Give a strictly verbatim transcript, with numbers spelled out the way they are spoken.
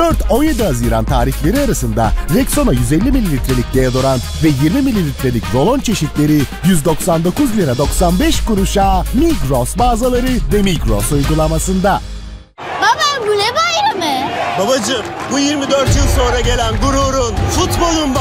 dört on yedi Haziran tarihleri arasında Rexona yüz elli mililitrelik deodorant ve yirmi mililitrelik rolon çeşitleri yüz doksan dokuz lira doksan beş kuruşa Migros mağazaları ve Migros uygulamasında. Baba bu ne bayramı? Babacım, bu yirmi dört yıl sonra gelen gururun, futbolun